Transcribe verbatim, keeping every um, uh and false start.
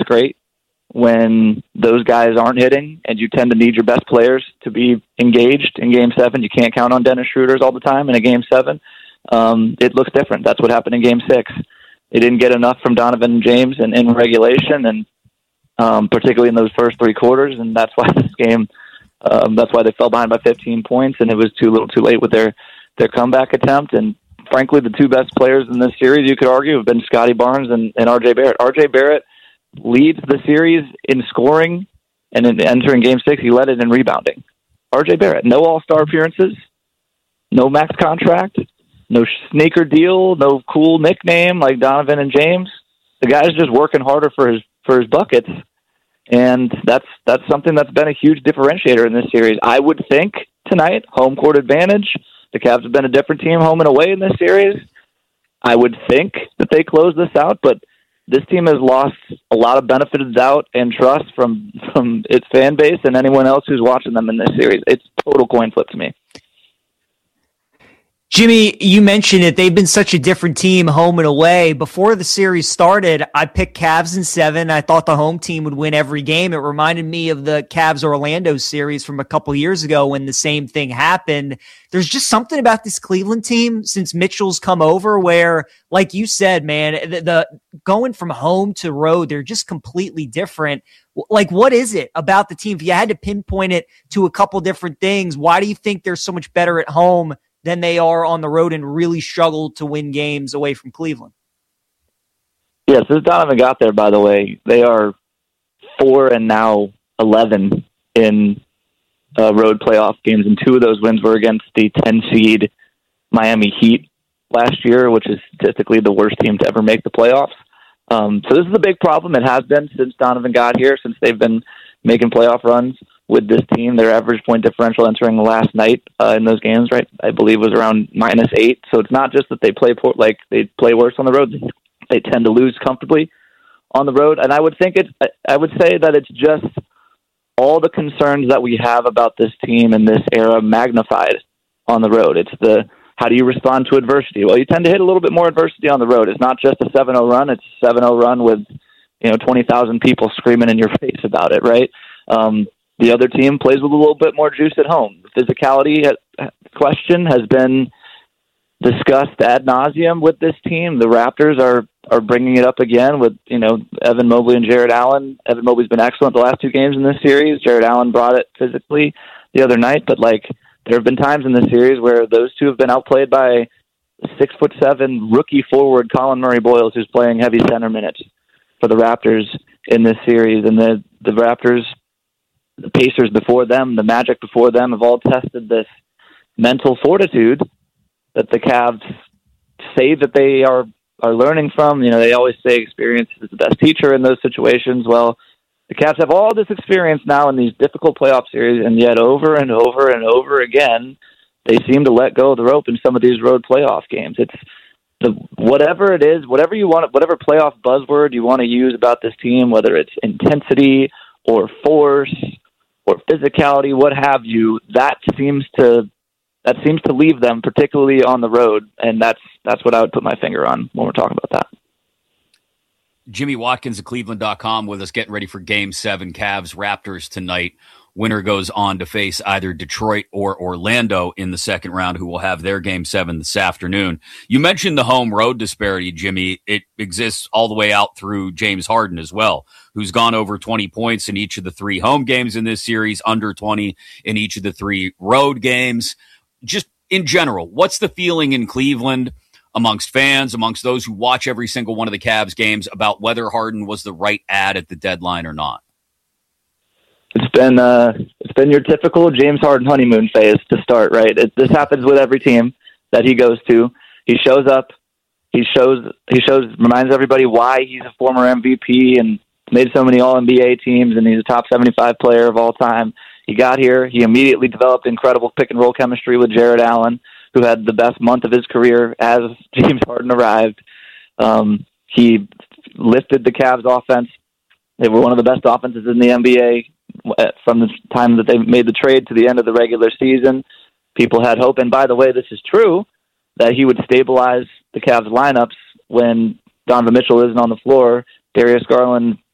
great when those guys aren't hitting, and you tend to need your best players to be engaged in Game seven. You can't count on Dennis Schroeder all the time in a Game seven. Um, it looks different. That's what happened in Game six. They didn't get enough from Donovan and James in, in regulation, and um, particularly in those first three quarters, and that's why this game, um, that's why they fell behind by fifteen points, and it was too little too late with their, their comeback attempt. And frankly, the two best players in this series, you could argue, have been Scotty Barnes and, and R J Barrett. R J Barrett leads the series in scoring, and in entering Game six, he led it in rebounding. R J Barrett, no All-Star appearances, no max contract, no sneaker deal, no cool nickname like Donovan and James. The guy's just working harder for his for his buckets, and that's that's something that's been a huge differentiator in this series. I would think tonight, home court advantage. The Cavs have been a different team home and away in this series. I would think that they close this out, but this team has lost a lot of benefit of doubt and trust from, from its fan base and anyone else who's watching them in this series. It's total coin flip to me. Jimmy, you mentioned it. They've been such a different team home and away. Before the series started, I picked Cavs in seven. I thought the home team would win every game. It reminded me of the Cavs-Orlando series from a couple years ago when the same thing happened. There's just something about this Cleveland team since Mitchell's come over where, like you said, man, the, the going from home to road, they're just completely different. Like, what is it about the team? If you had to pinpoint it to a couple different things, why do you think they're so much better at home than they are on the road and really struggled to win games away from Cleveland? Yeah, since Donovan got there, by the way, they are four and now eleven in uh, road playoff games, and two of those wins were against the ten seed Miami Heat last year, which is statistically the worst team to ever make the playoffs. Um, so this is a big problem. It has been since Donovan got here, since they've been making playoff runs with this team. Their average point differential entering the last night uh, in those games, right, I believe was around minus eight. So it's not just that they play poor, like they play worse on the road. They tend to lose comfortably on the road. And I would think it, I would say that it's just all the concerns that we have about this team in this era magnified on the road. It's the, how do you respond to adversity? Well, you tend to hit a little bit more adversity on the road. It's not just a seven oh run. It's a seven oh run with, you know, twenty thousand people screaming in your face about it, right? Um, The other team plays with a little bit more juice at home. The physicality question has been discussed ad nauseum with this team. The Raptors are, are bringing it up again with, you know, Evan Mobley and Jared Allen. Evan Mobley's been excellent the last two games in this series. Jared Allen brought it physically the other night, but like there have been times in this series where those two have been outplayed by six foot seven rookie forward Colin Murray-Boyles, who's playing heavy center minutes for the Raptors in this series. And the, the Raptors, the Pacers before them, the Magic before them have all tested this mental fortitude that the Cavs say that they are, are learning from. You know, they always say experience is the best teacher in those situations. Well, the Cavs have all this experience now in these difficult playoff series, and yet over and over and over again, they seem to let go of the rope in some of these road playoff games. It's the, whatever it is, whatever you want, whatever playoff buzzword you want to use about this team, whether it's intensity or force or physicality, what have you, that seems to that seems to leave them, particularly on the road, and that's that's what I would put my finger on when we're talking about that. Jimmy Watkins of Cleveland dot com with us, getting ready for Game seven, Cavs Raptors tonight. Winner goes on to face either Detroit or Orlando in the second round, who will have their Game seven this afternoon. You mentioned the home-road disparity, Jimmy. It exists all the way out through James Harden as well, who's gone over twenty points in each of the three home games in this series, under twenty in each of the three road games. Just in general, what's the feeling in Cleveland amongst fans, amongst those who watch every single one of the Cavs games, about whether Harden was the right ad at the deadline or not? It's been uh, it's been your typical James Harden honeymoon phase to start, right? It, this happens with every team that he goes to. He shows up, he shows he shows reminds everybody why he's a former M V P and made so many All N B A teams, and he's a top seventy-five player of all time. He got here, he immediately developed incredible pick and roll chemistry with Jared Allen, who had the best month of his career as James Harden arrived. Um, he lifted the Cavs offense. They were one of the best offenses in the N B A from the time that they made the trade to the end of the regular season. People had hope, and by the way, this is true, that he would stabilize the Cavs lineups when Donovan Mitchell isn't on the floor. Darius Garland